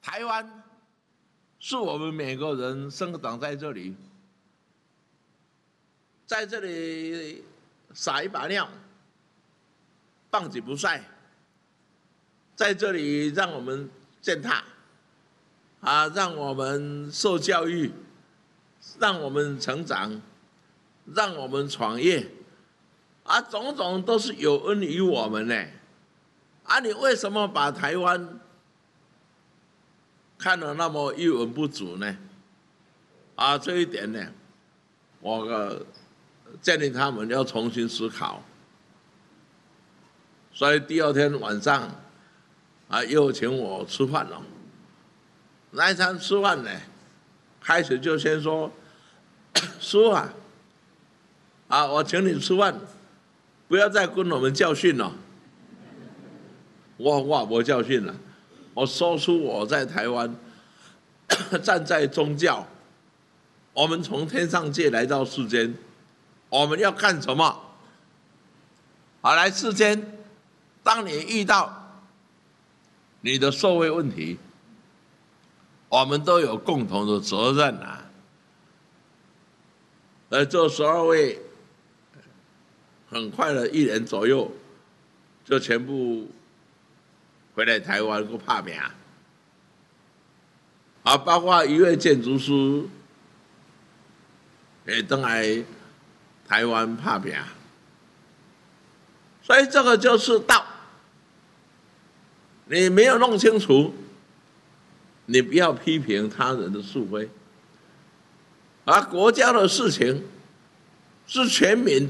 台湾是我们每个人生长在这里，在这里撒一把尿，棒子不晒，在这里让我们践踏，让我们受教育，让我们成长，让我们创业，种种都是有恩于我们呢。你为什么把台湾看得那么一文不值呢？这一点呢，我建议他们要重新思考。所以第二天晚上，又请我吃饭了。那一餐吃饭呢，开始就先说，叔我请你吃饭，不要再跟我们教训了。我教训了，我说出我在台湾站在宗教，我们从天上界来到世间，我们要干什么？来世间，当你遇到你的社会问题，我们都有共同的责任这12位很快的1年左右，就全部回来台湾去打拼，包括一位建筑师也回来台湾打拼，所以这个就是道。你没有弄清楚，你不要批评他人的是非，国家的事情是全民的。